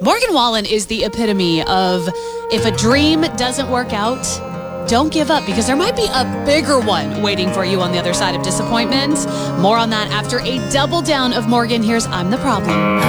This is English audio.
Morgan Wallen is the epitome of if a dream doesn't work out, don't give up, because there might be a bigger one waiting for you on the other side of disappointment. More on that after a double down of Morgan. Here's I'm the Problem.